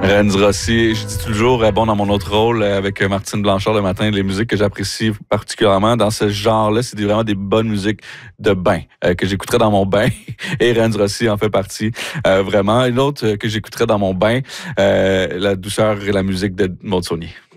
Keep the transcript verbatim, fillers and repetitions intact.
Renz Rossi, je dis toujours, euh, bon, dans mon autre rôle euh, avec Martine Blanchard le matin, les musiques que j'apprécie particulièrement dans ce genre-là, c'est des- vraiment des bonnes musiques de bain euh, que j'écouterais dans mon bain. Et Renz Rossi en fait partie. Euh, vraiment. Une autre euh, que j'écouterais dans mon bain, euh, la douceur et la musique de Maud Saunier.